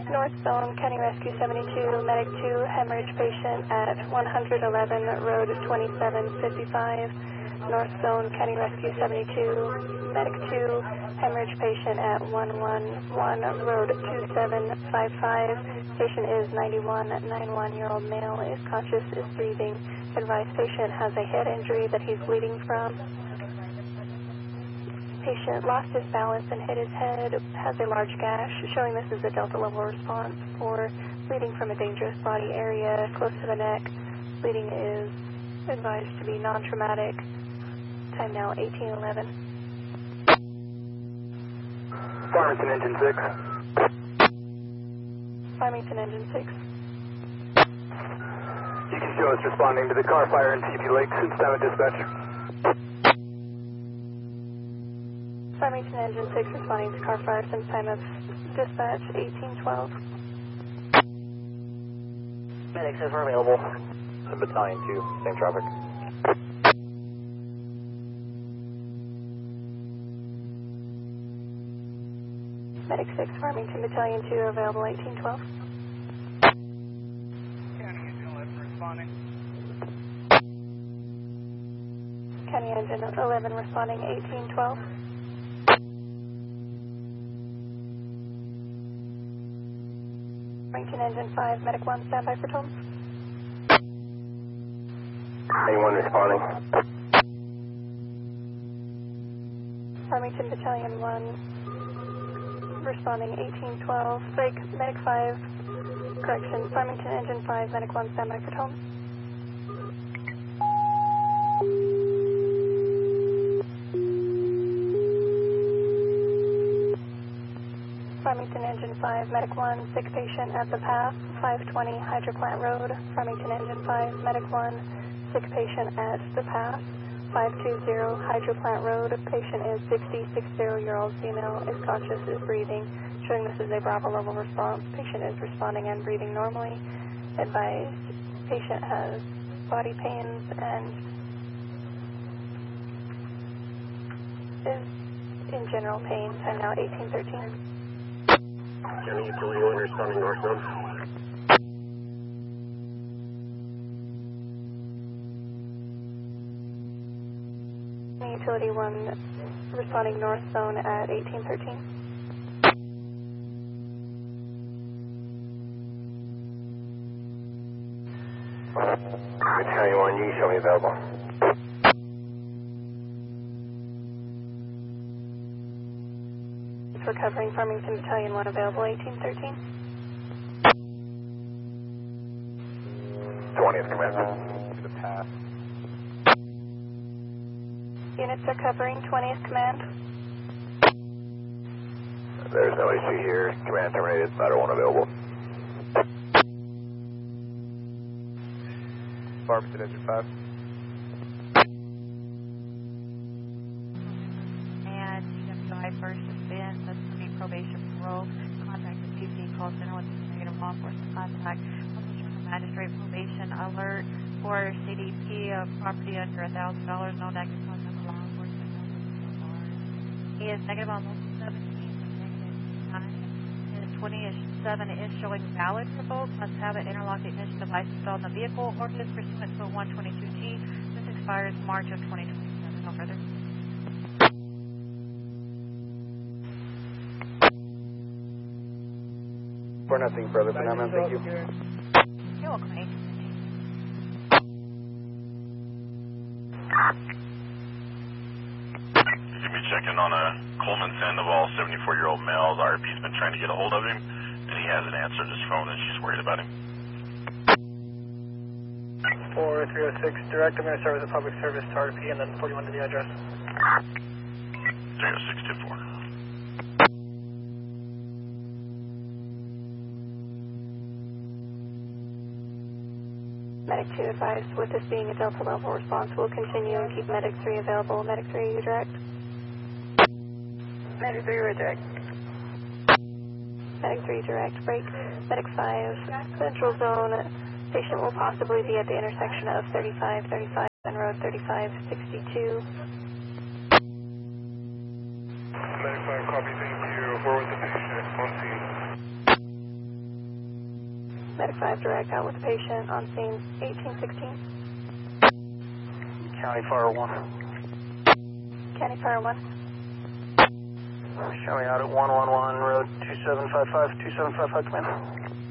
North Zone, County Rescue 72, Medic 2, hemorrhage patient at 111, Road 2755. North Zone, County Rescue 72, Medic 2, hemorrhage patient at 111, Road 2755. Patient is 91-year-old male, is conscious, is breathing. Advised patient has a head injury that he's bleeding from. Patient lost his balance and hit his head, has a large gash, showing this is a Delta level response for bleeding from a dangerous body area close to the neck. Bleeding is advised to be non-traumatic. Time now 1811. Farmington Engine 6. Farmington Engine 6. You can show us responding to the car fire in TP Lake since time of dispatch. Farmington Engine 6 responding to car fire since time of dispatch 1812. Medic says we're available. Battalion 2, same traffic. Medic 6, Farmington Battalion 2, available 1812. County Engine 11 responding. County Engine 11 responding 1812. Farmington Engine 5, Medic 1, standby for total. Anyone responding? Farmington Battalion 1, responding 1812. Break, Medic 5, correction, Farmington Engine 5, Medic 1, standby for total. Farmington Engine 5, Medic 1, sick patient at the path, 520 Hydroplant Road. Farmington Engine 5, Medic 1, sick patient at the path, 520 Hydroplant Road. Patient is 60-year-old female, is conscious, is breathing, showing this is a Bravo level response. Patient is responding and breathing normally. Advised, patient has body pains and is in general pain. Time now 1813. County Utility 1 responding North Zone. Utility 1 responding North Zone at 1813. Battalion 1, you show me available. Recovering Farmington Battalion 1 available 1813. 20th Command to the path. Units are covering 20th Command. There's no issue here. Command terminated. Ladder 1 available. Farmington Engine 5. And CWI first suspend, suspending probation parole, contact the PC call center with negative law enforcement contact, magistrate probation alert for CDP of property under $1,000, no negative contact with law enforcement. He is negative on local 17, negative 9, and 27 is showing valid revoke, must have an interlock ignition device installed in the vehicle or is pursuant to a 122G. This expires March of 2027. No further. For nothing further for now, ma'am. Thank you. You're welcome, Agent. Give me checking on a Coleman Sandoval, 74-year-old male. The RP's been trying to get a hold of him, and he hasn't answered his phone, and she's worried about him. 4306, direct. I'm going to start with a public service to RP and then 41 to the address. 30624. Medic 2 advised, with this being a Delta level response, we'll continue and keep Medic 3 available. Medic 3, you direct? Medic 3, we're direct. Medic 3, direct. Break. Medic 5, Central Zone. Patient will possibly be at the intersection of 3535 and Road 3562. Medic 5, copy, thank you. Forward the patient on scene. Medic 5 direct out with the patient on scene 1816. County Fire 1. County Fire 1. Show me out at 111 Road 2755, 2755, command.